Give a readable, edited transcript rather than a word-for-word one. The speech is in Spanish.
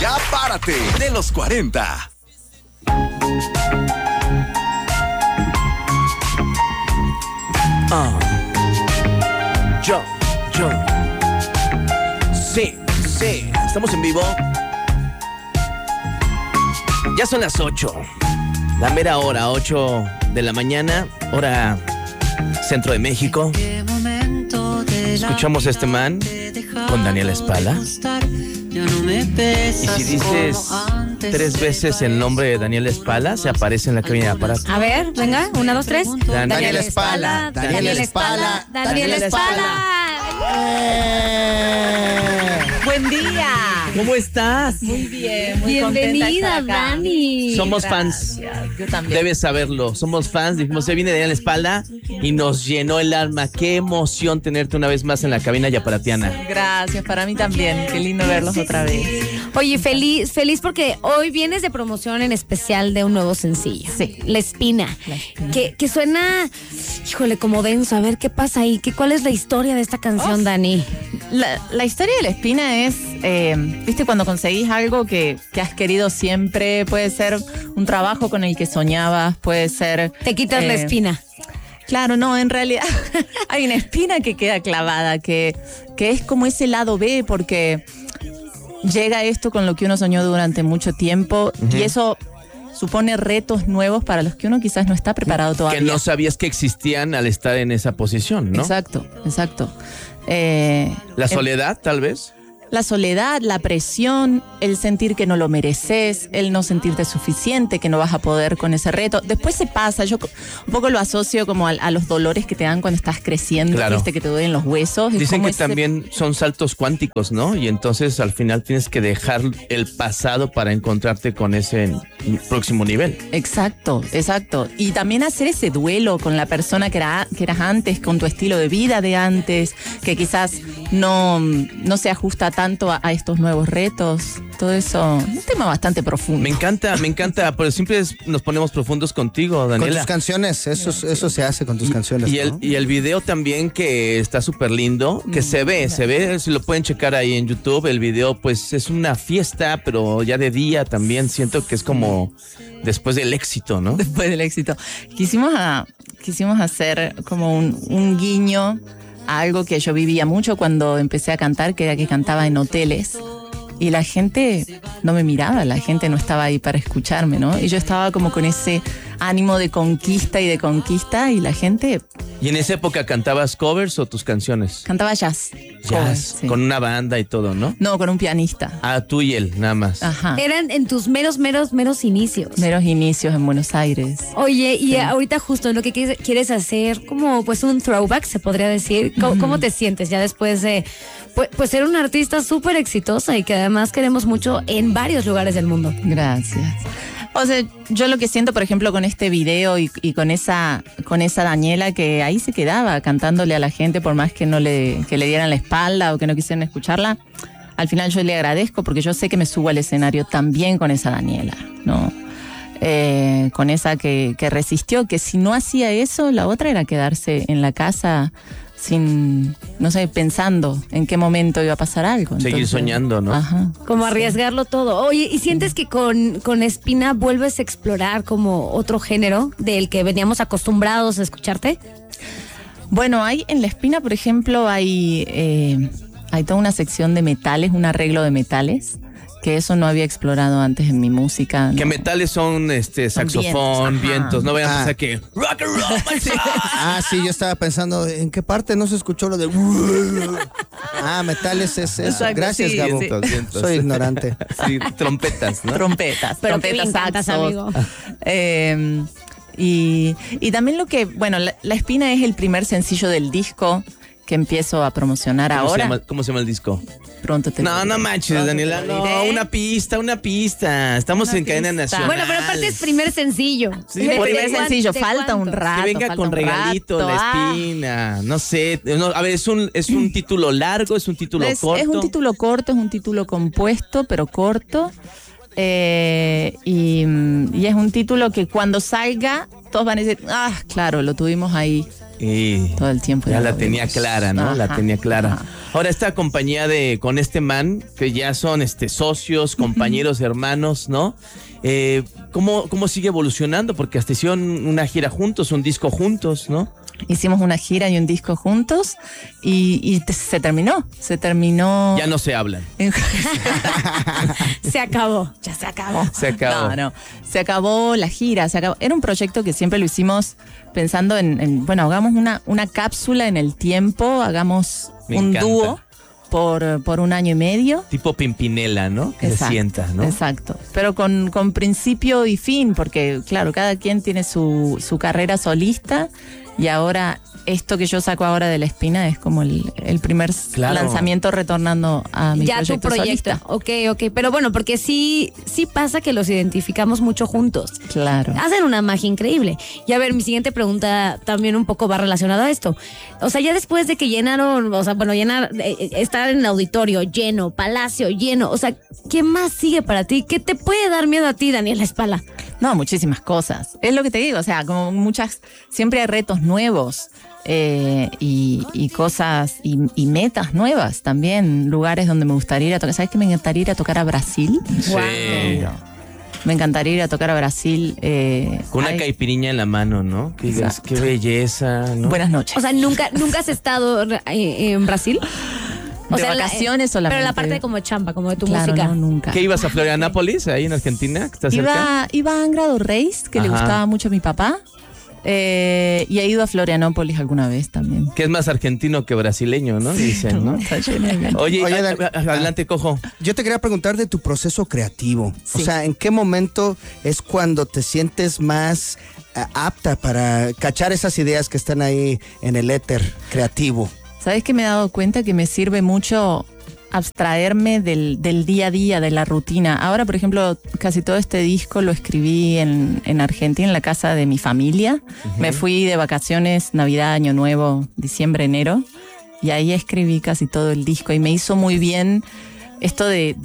Ya párate de los 40. Yo. Sí, estamos en vivo. Ya son las 8. La mera hora, 8 de la mañana, hora Centro de México. Escuchamos a este man con Daniela Espala. Y si dices 3 veces el nombre de Daniela Espala, se aparece en la cabina de aparato. A ver, venga, 1, 2, 3. Daniela Espala. Daniela Espala. Daniela Espala. Buen día. ¿Cómo estás? Muy bien, muy Bienvenida, contenta de estar acá. Dani. Somos Gracias. fans. Yo también. Debes saberlo. Somos fans. Dijimos, se viene Daniela Espala y nos llenó el alma. Qué emoción tenerte una vez más en la cabina yaparatiana. Gracias, para mí también. Qué lindo verlos otra vez. Oye, feliz porque hoy vienes de promoción en especial de un nuevo sencillo. Sí. La Espina. Que suena, híjole, como denso. A ver, ¿qué pasa ahí? ¿Cuál es la historia de esta canción, Dani? La historia de La Espina es, viste, cuando conseguís algo que has querido siempre, puede ser un trabajo con el que soñabas, puede ser... Te quitas la espina. Claro, no, en realidad hay una espina que queda clavada, que es como ese lado B, porque llega esto con lo que uno soñó durante mucho tiempo, y eso supone retos nuevos para los que uno quizás no está preparado todavía. Que no sabías que existían al estar en esa posición, ¿no? Exacto. La soledad, tal vez. La soledad, la presión, el sentir que no lo mereces, el no sentirte suficiente, que no vas a poder con ese reto. Después se pasa, yo un poco lo asocio como a los dolores que te dan cuando estás creciendo, Claro. viste, que te duelen los huesos. Es Dicen como que ese... también son saltos cuánticos, ¿no? Y entonces al final tienes que dejar el pasado para encontrarte con ese próximo nivel. Exacto. Y también hacer ese duelo con la persona que eras antes, con tu estilo de vida de antes, que quizás no se ajusta tanto a estos nuevos retos. Todo eso, un tema bastante profundo. Me encanta, pero siempre nos ponemos profundos contigo, Daniela. Con tus canciones, eso se hace con tus canciones, ¿no? Y el video también, que está súper lindo, que se ve, si lo pueden checar ahí en YouTube, el video pues es una fiesta, pero ya de día también siento que es como después del éxito, ¿no? Después del éxito. Quisimos hacer como un guiño a algo que yo vivía mucho cuando empecé a cantar, que era que cantaba en hoteles. Y la gente no me miraba, la gente no estaba ahí para escucharme, ¿no? Y yo estaba como con ese ánimo de conquista, y la gente... ¿Y en esa época cantabas covers o tus canciones? Cantaba jazz. Jazz, Sí. con una banda y todo, ¿no? No, con un pianista. Ah, tú y él, nada más. Ajá. Eran en tus meros inicios. Meros inicios en Buenos Aires. Oye, y ahorita justo lo que quieres hacer, como pues un throwback, se podría decir. ¿Cómo te sientes ya después de pues ser una artista súper exitosa y que además queremos mucho en varios lugares del mundo? Gracias. O sea, yo lo que siento, por ejemplo, con este video y con esa Daniela, que ahí se quedaba cantándole a la gente por más que le dieran la espalda o que no quisieran escucharla, al final yo le agradezco porque yo sé que me subo al escenario también con esa Daniela, ¿no? Con esa que resistió, que si no hacía eso, la otra era quedarse en la casa sin, no sé, pensando en qué momento iba a pasar algo. Seguir Entonces, soñando, ¿no? Ajá. Como arriesgarlo todo. Oye, ¿y sientes que con Espina vuelves a explorar como otro género del que veníamos acostumbrados a escucharte? Bueno, en La Espina, por ejemplo, hay toda una sección de metales, un arreglo de metales, que eso no había explorado antes en mi música. ¿Qué ¿no? metales son? Saxofón, vientos. No vayan a pensar que rock and roll, my son. Sí, yo estaba pensando, ¿en qué parte no se escuchó lo de... metales es eso. Exacto, Gracias, sí, Gabo. Vientos, vientos. Soy ignorante. Sí, trompetas, ¿no? Trompetas, Pero qué bien trompetas, cantas, saxos. amigo. Y también La Espina es el primer sencillo del disco que empiezo a promocionar ahora. ¿Cómo se llama el disco? Pronto te lo No, diré. no manches, Pronto Daniela. te lo No, diré. una pista. Estamos Una en cadena pista. nacional. Bueno, pero aparte es primer sencillo. Sí, El por primer igual, sencillo, ¿de falta un cuánto? rato. Que venga falta con un regalito, rato. La Espina. No sé. A ver, es un título largo, es un título corto. Es un título corto, es un título compuesto, pero corto. Y es un título que cuando salga, todos van a decir, claro, lo tuvimos ahí Y todo el tiempo. ya la tenía clara, ¿no? Ajá, la tenía clara. ajá. Ahora, esta compañía con este man, que ya son socios, compañeros, hermanos, ¿no? ¿Cómo sigue evolucionando? Porque hasta hicieron una gira juntos, un disco juntos, ¿no? Hicimos una gira y un disco juntos y se terminó. Ya no se hablan. Se acabó. Ya se acabó. Se acabó. No. Se acabó la gira, se acabó. Era un proyecto que siempre lo hicimos pensando bueno, hagamos una cápsula en el tiempo, hagamos Me un encanta. dúo por 1 año y medio. Tipo Pimpinela, ¿no? Que se sienta, ¿no? Exacto. Pero con principio y fin, porque claro, cada quien tiene su carrera solista y ahora esto que yo saco ahora de La Espina es como el primer lanzamiento retornando a mi ya proyecto tu proyecto. solista. Ok. Pero bueno, porque sí pasa que los identificamos mucho juntos. Claro. Hacen una magia increíble. Y a ver, mi siguiente pregunta también un poco va relacionada a esto. O sea, ya después de que llenaron, estar en el auditorio lleno, Palacio lleno, o sea, ¿qué más sigue para ti? ¿Qué te puede dar miedo a ti, Daniela Espala? No, muchísimas cosas. Es lo que te digo, o sea, como siempre hay retos nuevos y cosas y metas nuevas también, lugares donde me gustaría ir a tocar. ¿Sabes que me encantaría ir a tocar a Brasil? Sí. Wow. Me encantaría ir a tocar a Brasil. Con una caipiriña en la mano, ¿no? Que digas, qué belleza, ¿no? Buenas noches. O sea, ¿nunca has estado en Brasil? De vacaciones solamente. Pero la parte de como chamba, como de tu Claro, música. no, nunca. ¿Qué ibas a Florianápolis, ahí en Argentina? ¿Que está cerca? Iba a Angra do Reis, que le Ajá. gustaba mucho a mi papá. Y he ido a Florianópolis alguna vez también. Que es más argentino que brasileño, ¿no? Dicen, ¿no? Está lleno de- Oye, Oye, adelante, Cojo. Yo te quería preguntar de tu proceso creativo. Sí. O sea, ¿en qué momento es cuando te sientes más apta para cachar esas ideas que están ahí en el éter creativo? ¿Sabes que me he dado cuenta que me sirve mucho abstraerme del día a día, de la rutina? Ahora, por ejemplo, casi todo este disco lo escribí en Argentina, en la casa de mi familia. Me fui de vacaciones, Navidad, Año Nuevo, diciembre, enero, y ahí escribí casi todo el disco y me hizo muy bien esto de